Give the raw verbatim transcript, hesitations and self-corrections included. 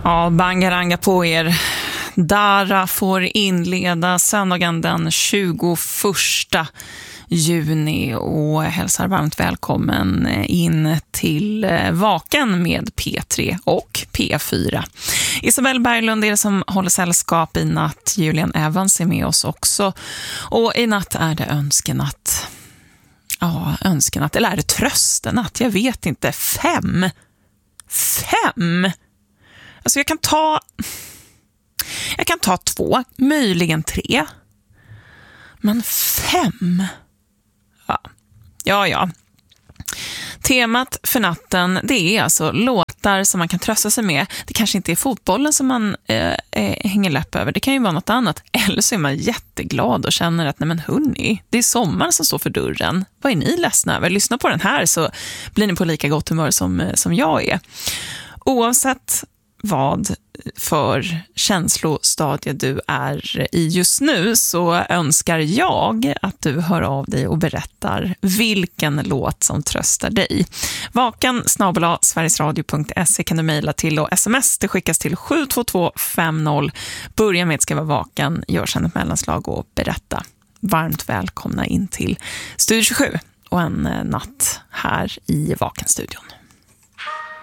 Ja, bangaranga på er. Dara får inleda söndagen den tjugoförsta juni och hälsar varmt välkommen in till Vaken med P tre och P fyra. Isabel Berglund är det som håller sällskap i natt. Julian Evans är med oss också. Och i natt är det önskenatt. Ja, önskenatt. Eller är det tröstenatt? Jag vet inte. Fem. Fem. Alltså jag kan ta... Jag kan ta två, möjligen tre. Men fem? Ja, ja. ja. Temat för natten, det är alltså låtar som man kan trösta sig med. Det kanske inte är fotbollen som man eh, eh, hänger läpp över. Det kan ju vara något annat. Eller så är man jätteglad och känner att nej men hörni, det är sommar som står för dörren. Vad är ni ledsna över? Lyssna på den här så blir ni på lika gott humör som, som jag är. Oavsett vad för känslostadie du är i just nu så önskar jag att du hör av dig och berättar vilken låt som tröstar dig. Vaken snabel-a sverigesradio punkt se kan du mejla till och sms det skickas till sju två två fem noll. Börja med att skriva Vaken, gör sedan ett mellanslag och berätta. Varmt välkomna in till Studio tjugosju och en natt här i Vakenstudion.